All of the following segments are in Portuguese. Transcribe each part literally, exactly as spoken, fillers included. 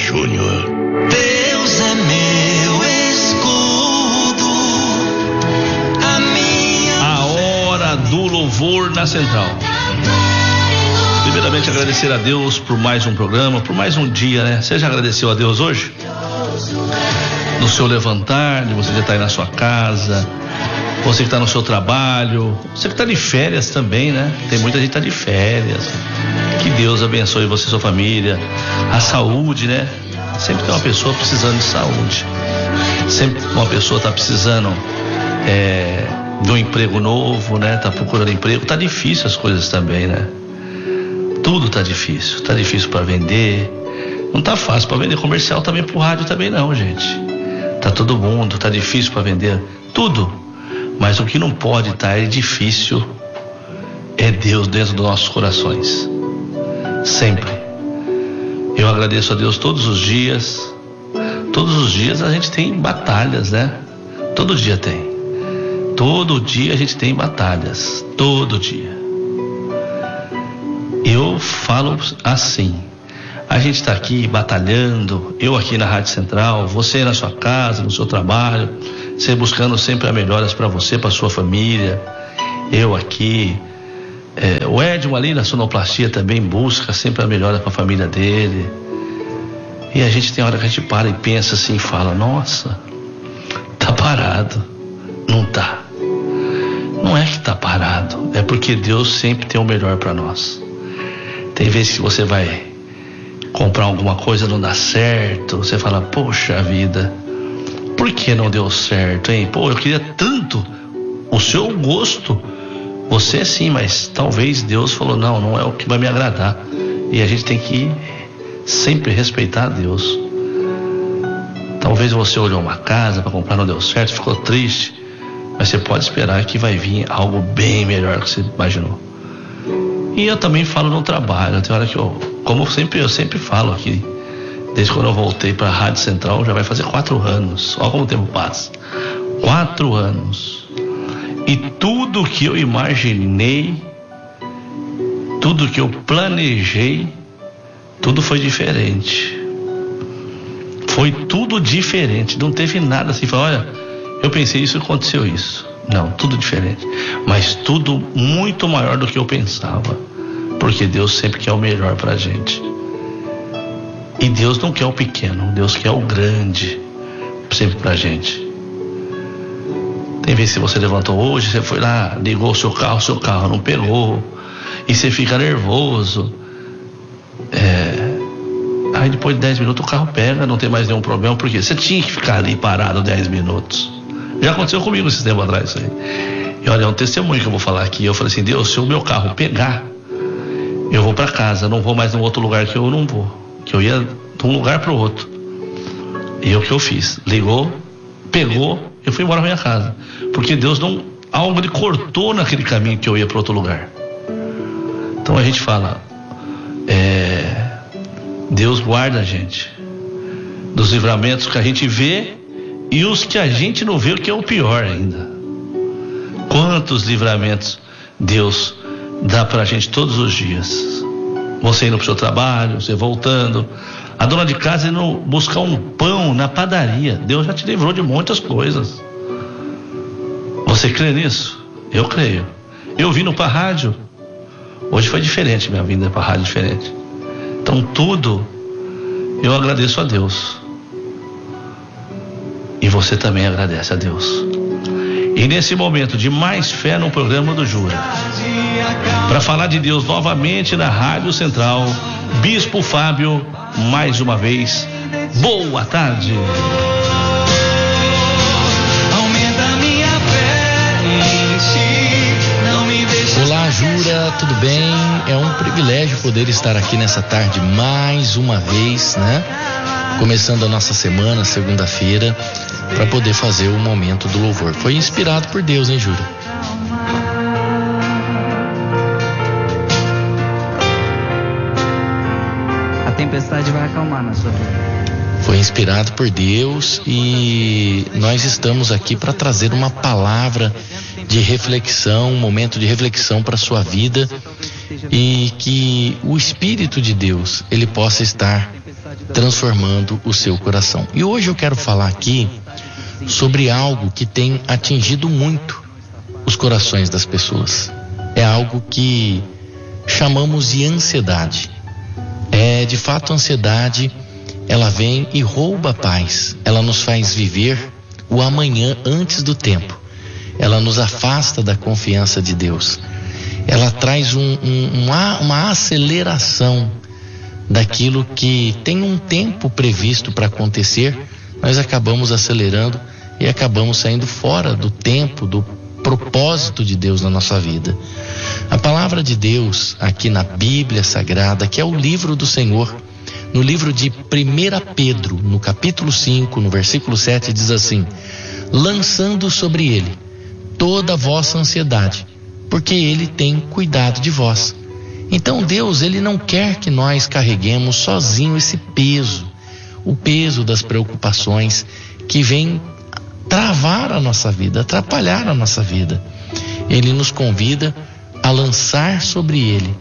Júnior. Deus é meu escudo, a minha... A hora do louvor na Central. Primeiramente agradecer a Deus por mais um programa, por mais um dia, né? Você já agradeceu a Deus hoje? No seu levantar, de você já estar aí na sua casa, você que está no seu trabalho, você que está de férias também, né? Tem muita gente que está de férias. Que Deus abençoe você e sua família. A saúde, né? Sempre tem uma pessoa precisando de saúde. Sempre uma pessoa está precisando é, de um emprego novo, né? Está procurando emprego. Tá difícil as coisas também, né? Tudo tá difícil. Tá difícil para vender. Não tá fácil para vender comercial também, pro rádio também não, gente. Tá todo mundo, tá difícil para vender tudo. Mas o que não pode estar é difícil é Deus dentro dos nossos corações. Sempre. Eu agradeço a Deus todos os dias. Todos os dias a gente tem batalhas, né? Todo dia tem. Todo dia a gente tem batalhas. Todo dia. Eu falo assim. A gente está aqui batalhando, eu aqui na Rádio Central, você na sua casa, no seu trabalho, você buscando sempre as melhoras para você, para sua família. Eu aqui, é, o Edmo ali na sonoplastia também busca sempre a melhora para a família dele. E a gente tem hora que a gente para e pensa assim, e fala, nossa, tá parado. Não tá. Não é que tá parado, é porque Deus sempre tem o melhor para nós. Tem vezes que você vai comprar alguma coisa, não dá certo, você fala, poxa vida, por que não deu certo, hein? Pô, eu queria tanto o seu gosto, você sim, mas talvez Deus falou, não, não é o que vai me agradar. E a gente tem que sempre respeitar a Deus. Talvez você olhou uma casa para comprar, não deu certo, ficou triste, mas você pode esperar que vai vir algo bem melhor do que você imaginou. E eu também falo no trabalho, tem hora que eu, como sempre, eu sempre falo aqui, desde quando eu voltei para a Rádio Central, já vai fazer quatro anos, olha como o tempo passa, quatro anos, e tudo que eu imaginei, tudo que eu planejei, tudo foi diferente, foi tudo diferente, não teve nada assim, olha, eu pensei isso e aconteceu isso. Não, tudo diferente, mas tudo muito maior do que eu pensava, porque Deus sempre quer o melhor pra gente. E Deus não quer o pequeno, Deus quer o grande sempre pra gente. Tem vezes que você levantou hoje, você foi lá, ligou o seu carro, o seu carro não pegou, e você fica nervoso. É... Aí depois de dez minutos o carro pega, não tem mais nenhum problema, porque você tinha que ficar ali parado dez minutos. Já aconteceu comigo esse tempo atrás isso aí. E olha, é um testemunho que eu vou falar aqui. Eu falei assim, Deus, se o meu carro pegar, eu vou para casa, não vou mais num outro lugar que eu não vou, que eu ia de um lugar para o outro. E é o que eu fiz, ligou, pegou, eu fui embora pra minha casa, porque Deus não, algo ele cortou naquele caminho que eu ia para outro lugar. Então a gente fala, é, Deus guarda a gente dos livramentos que a gente vê e os que a gente não vê, o que é o pior ainda. Quantos livramentos Deus dá pra gente todos os dias. Você indo pro seu trabalho, você voltando, a dona de casa indo buscar um pão na padaria. Deus já te livrou de muitas coisas. Você crê nisso? Eu creio. Eu vim pra rádio, hoje foi diferente, minha vinda pra rádio diferente. Então tudo eu agradeço a Deus. E você também agradece a Deus. E nesse momento de mais fé no programa do Jura, para falar de Deus novamente na Rádio Central, Bispo Fábio, mais uma vez, boa tarde. Olá, Jura, tudo bem? É um privilégio poder estar aqui nessa tarde mais uma vez, né? Começando a nossa semana, segunda-feira, para poder fazer o momento do louvor. Foi inspirado por Deus, hein, Jura? A tempestade vai acalmar na sua vida. Foi inspirado por Deus e nós estamos aqui para trazer uma palavra de reflexão, um momento de reflexão para a sua vida, e que o Espírito de Deus, ele possa estar transformando o seu coração. E hoje eu quero falar aqui sobre algo que tem atingido muito os corações das pessoas. É algo que chamamos de ansiedade. É, de fato, a ansiedade, ela vem e rouba a paz. Ela nos faz viver o amanhã antes do tempo. Ela nos afasta da confiança de Deus. Ela traz um, um, uma, uma aceleração daquilo que tem um tempo previsto para acontecer. Nós acabamos acelerando e acabamos saindo fora do tempo, do propósito de Deus na nossa vida. A palavra de Deus aqui na Bíblia Sagrada, que é o livro do Senhor, no livro de primeira Pedro, no capítulo cinco, no versículo sete, diz assim: lançando sobre ele toda a vossa ansiedade, porque ele tem cuidado de vós. Então Deus, ele não quer que nós carreguemos sozinho esse peso, o peso das preocupações que vem travar a nossa vida, atrapalhar a nossa vida. Ele nos convida a lançar sobre ele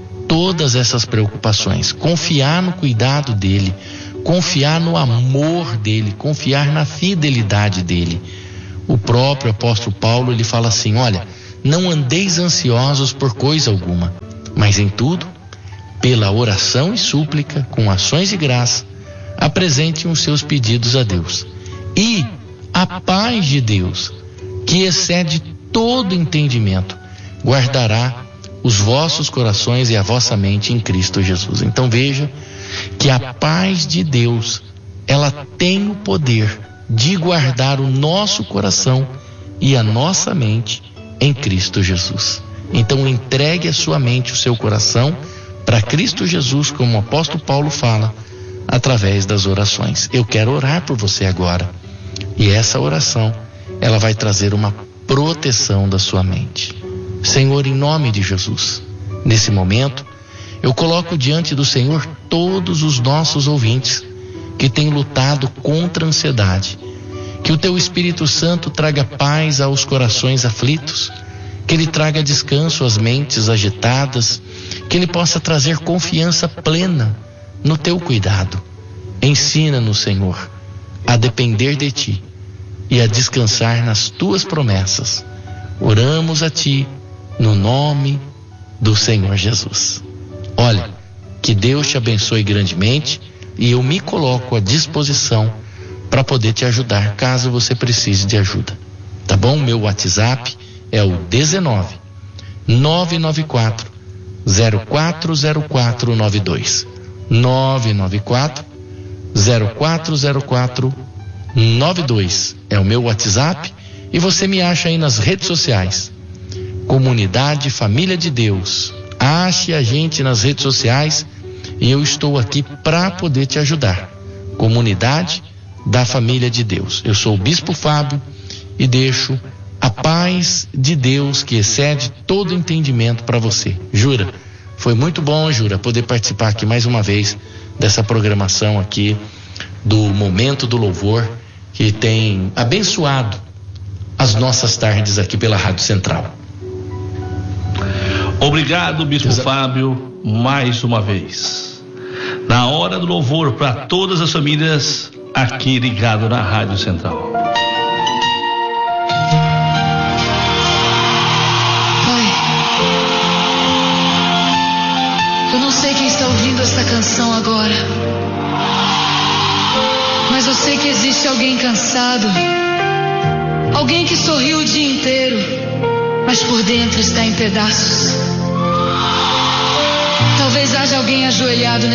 todas essas preocupações, confiar no cuidado dele, confiar no amor dele, confiar na fidelidade dele. O próprio apóstolo Paulo, ele fala assim: olha, não andeis ansiosos por coisa alguma, mas em tudo, pela oração e súplica, com ações de graça, apresentem os seus pedidos a Deus. E a paz de Deus, que excede todo entendimento, guardará os vossos corações e a vossa mente em Cristo Jesus. Então veja que a paz de Deus, ela tem o poder de guardar o nosso coração e a nossa mente em Cristo Jesus. Então entregue a sua mente, o seu coração para Cristo Jesus, como o apóstolo Paulo fala, através das orações. Eu quero orar por você agora. E essa oração, ela vai trazer uma proteção da sua mente. Senhor, em nome de Jesus, nesse momento, eu coloco diante do Senhor todos os nossos ouvintes que têm lutado contra a ansiedade. Que o teu Espírito Santo traga paz aos corações aflitos, que ele traga descanso às mentes agitadas, que ele possa trazer confiança plena no teu cuidado. Ensina-nos, Senhor, a depender de ti e a descansar nas tuas promessas. Oramos a ti no nome do Senhor Jesus. Olha, que Deus te abençoe grandemente e eu me coloco à disposição para poder te ajudar caso você precise de ajuda. Tá bom? Meu WhatsApp é o dezenove, nove nove quatro, zero quatro zero quatro nove dois. nove nove quatro, zero quatro zero quatro nove dois é o meu WhatsApp e você me acha aí nas redes sociais. Comunidade Família de Deus. Ache a gente nas redes sociais e eu estou aqui para poder te ajudar. Comunidade da Família de Deus. Eu sou o Bispo Fábio e deixo a paz de Deus que excede todo entendimento para você. Jura, foi muito bom, Jura, poder participar aqui mais uma vez dessa programação aqui do Momento do Louvor, que tem abençoado as nossas tardes aqui pela Rádio Central. Obrigado, Bispo Exa- Fábio, mais uma vez. Na hora do louvor para todas as famílias aqui ligado na Rádio Central. Eu não sei quem está ouvindo esta canção agora, mas eu sei que existe alguém cansado, alguém que sorriu o dia inteiro, mas por dentro está em pedaços. Talvez haja alguém ajoelhado